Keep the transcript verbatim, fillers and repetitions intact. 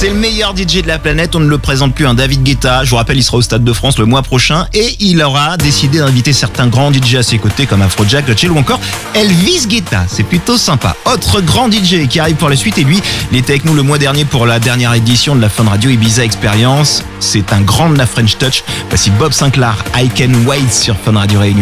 C'est le meilleur D J de la planète, on ne le présente plus, un David Guetta. Je vous rappelle, il sera au Stade de France le mois prochain et il aura décidé d'inviter certains grands D J à ses côtés comme Afrojack, Chill ou encore Elvis Guetta. C'est plutôt sympa. Autre grand D J qui arrive pour la suite et lui, il était avec nous le mois dernier pour la dernière édition de la Fun Radio Ibiza Experience. C'est un grand de la French Touch. Voici Bob Sinclair, I Can Wait sur Fun Radio Réunion.